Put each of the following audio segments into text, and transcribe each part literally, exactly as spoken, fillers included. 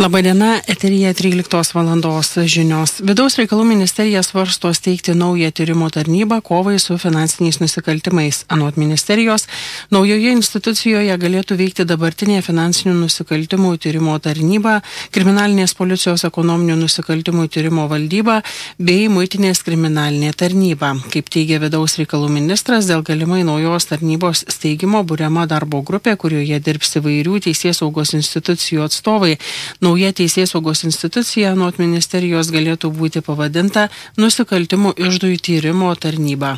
Labadiena, eteryje tryliktos valandos žinios. Vidaus reikalų ministerija svarsto steigti naują tyrimo tarnybą kovai su finansiniais nusikaltimais. Anot ministerijos, naujoje institucijoje galėtų veikti dabartinė finansinių nusikaltimų tyrimo tarnyba, kriminalinės policijos ekonominių nusikaltimų tyrimo valdyba bei muitinės kriminalinė tarnyba. Kaip teigia vidaus reikalų ministras, dėl galimai naujos tarnybos steigimo buriama darbo grupė, kurioje dirbs įvairių teisėsaugos institucijų atstovai. Nauja teisėsaugos institucija anot ministerijos galėtų būti pavadinta nusikaltimų iždui tyrimo tarnyba.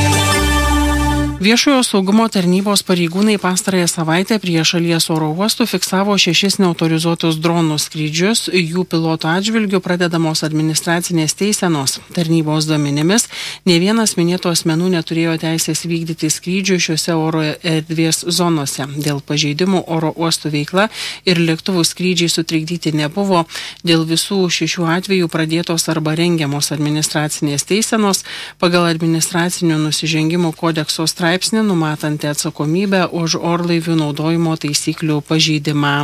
Viešojo saugumo tarnybos pareigūnai pastarąją savaitę prie šalies oro uostų fiksavo šešis neautorizuotus dronų skrydžius, jų pilotų atžvilgių pradedamos administracinės teisenos. Tarnybos duomenimis, ne vienas minėtų asmenų neturėjo teisės vykdyti skrydžių šiuose oro erdvės zonose. Dėl pažeidimų oro uostų veikla ir lėktuvų skrydžiai sutrikdyti nebuvo. Dėl visų šešių atvejų pradėtos arba rengiamos administracinės teisenos pagal administracinių nusižengimų kodekso straipsnį numatanti atsakomybę už orlaivių naudojimo taisyklių pažeidimą.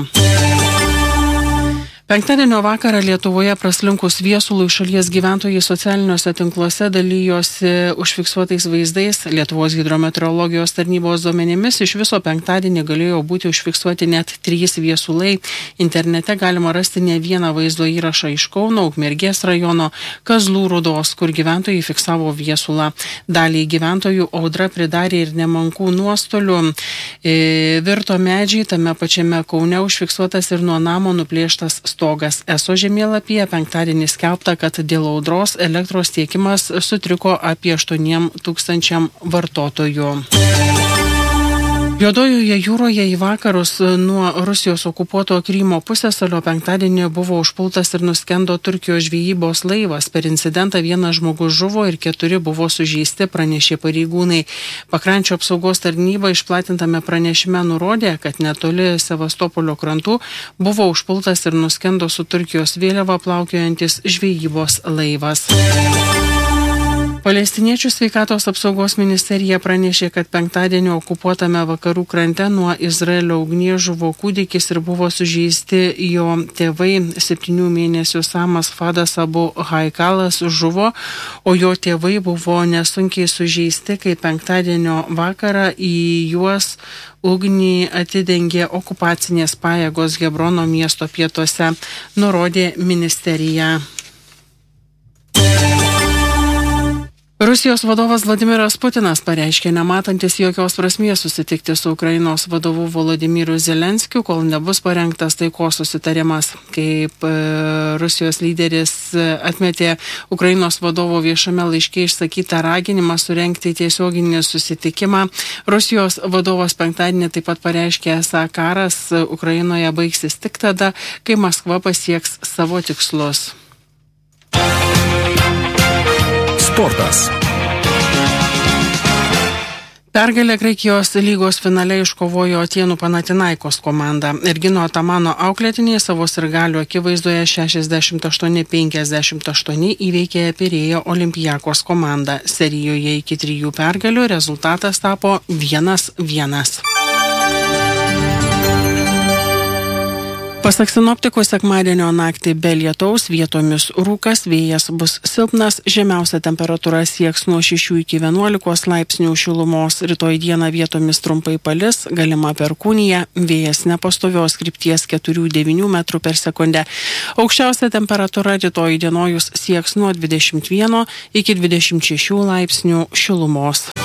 Penktadienio vakarą Lietuvoje praslinkus viesului šalies gyventojai socialiniuose tinkluose dalyjosi užfiksuotais vaizdais. Lietuvos hidrometeorologijos tarnybos duomenimis iš viso penktadienį galėjo būti užfiksuoti net trys viesulai. Internete galima rasti ne vieną vaizdo įrašą iš Kauno, Ukmergės rajono, Kazlų Rūdos, kur gyventojai fiksavo viesulą. Daliai gyventojų audra pridarė ir nemankų nuostolių. E, virto medžiai, tame pačiame Kaune užfiksuotas ir nuo namo nuplėštas stogas. Eso žemėlapyje penktadienį skelbta, kad dėl audros elektros tiekimas sutriko apie aštuoniem tūkstančiam vartotojų. Juodojoje jūroje į vakarus nuo Rusijos okupuoto Krymo pusiasalio penktadienį buvo užpultas ir nuskendo Turkijos žvejybos laivas. Per incidentą vienas žmogus žuvo ir keturi buvo sužeisti, pranešė pareigūnai. Pakrančio apsaugos tarnyba išplatintame pranešime nurodė, kad netoli Sevastopolio krantų buvo užpultas ir nuskendo su Turkijos vėliava plaukiojantis žvejybos laivas. Palestiniečių sveikatos apsaugos ministerija pranešė, kad penktadienio okupuotame vakarų krante nuo Izraelio ugnies žuvo kūdikis ir buvo sužeisti jo tėvai. Septynių mėnesių Samas Fadas Abu Haikalas žuvo, o jo tėvai buvo nesunkiai sužeisti, kai penktadienio vakarą į juos ugnį atidengė okupacinės pajėgos Hebrono miesto pietuose, nurodė ministerija. Rusijos vadovas Vladimiras Putinas pareiškė, nematantis jokios prasmės susitikti su Ukrainos vadovu Volodymyru Zelenskiu, kol nebus parengtas taikos susitarimas. Kaip e, Rusijos lyderis atmetė Ukrainos vadovo viešame laiške išsakytą raginimą surengti tiesioginį susitikimą, Rusijos vadovas penktadienį taip pat pareiškė, esą karas Ukrainoje baigsis tik tada, kai Maskva pasieks savo tikslus. Sportas. Pergalę Graikijos lygos finale iškovojo Atėnų Panathinaikos komanda. Ergino Atamano auklėtiniai savo sirgalių akivaizdoje šešiasdešimt aštuoni penkiasdešimt aštuoni įveikė Pirėjo Olympiakos komandą. Serijoje iki trijų pergalių rezultatas tapo vienas vienas. Pasak sinoptikų, sekmadienio naktį be lietaus, vietomis rūkas, vėjas bus silpnas, žemiausia temperatūra sieks nuo šešių iki vienuolikos laipsnių šilumos, rytoj dieną vietomis trumpai palis, galima perkūnija, vėjas nepastovios krypties keturių devynių metrų per sekundę. Aukščiausia temperatūra rytoj dienojus sieks nuo dvidešimt vieno iki dvidešimt šešių laipsnių šilumos.